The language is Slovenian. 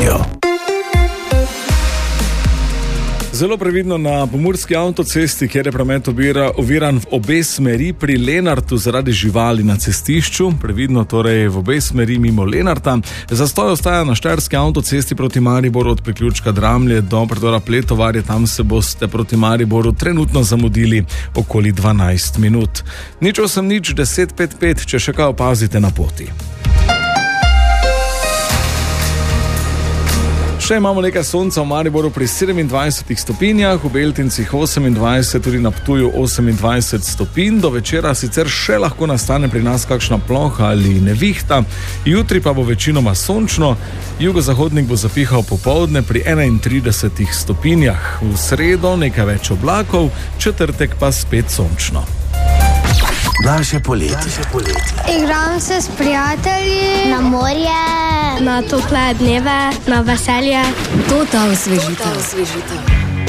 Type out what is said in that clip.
Radio. Zelo previdno na pomurski avtocesti, kjer je promet oviran v obe smeri pri Lenartu zaradi živali na cestišču. Previdno torej v obe smeri mimo Lenarta. Zastoj ostaja na štajerski avtocesti proti Mariboru od priključka Dramlje do predora Pletovarje. Tam se boste proti Mariboru trenutno zamudili okoli 12 minut. 080 10 55, če še kaj opazite na poti. Še imamo nekaj sonca v Mariboru pri 27 stopinjah, v Beltincih 28, tudi na Ptuju 28 stopinj. Do večera sicer še lahko nastane pri nas kakšna ploha ali nevihta, jutri pa bo večinoma sončno, jugozahodnik bo zapihal popoldne pri 31 stopinjah. V sredo nekaj več oblakov, četrtek pa spet sončno. Naše poletje. Igram se s prijatelji na morje, na tople dneve, na veselje. To ta osvežitev.